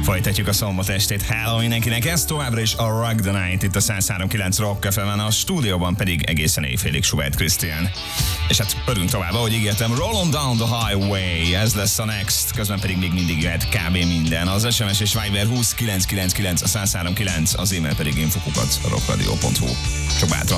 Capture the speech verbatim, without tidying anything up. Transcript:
Folytatjuk a szombat estét. Hello mindenkinek, ez továbbra is a Rock the Night, itt a száz három kilenc Rock ef em-en, a stúdióban pedig egészen éjfélig Schubert Krisztián. És hát pörünk tovább, ahogy ígértem, Roll on Down the Highway, ez lesz a next, közben pedig még mindig jöhet kb. Minden. Az es em es és Viber húsz kilenc kilenc kilenc, a száz három kilenc, az e-mail pedig infokukat a rockradio pont hu. Csak bátran